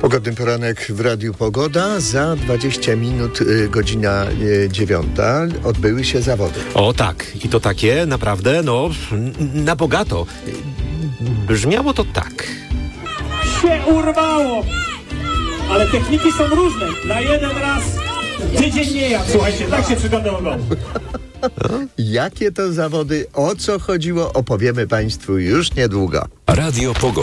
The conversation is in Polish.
Pogodny poranek w Radiu Pogoda. Za 20 minut godzina 9. Odbyły się zawody. O tak, i to takie naprawdę, na bogato. Brzmiało to tak. Się urwało! Ale techniki są różne. Na jeden raz tydzień nie jadł. Słuchajcie, tak się przygotowywał. Jakie to zawody, o co chodziło, opowiemy Państwu już niedługo. Radio Pogoda.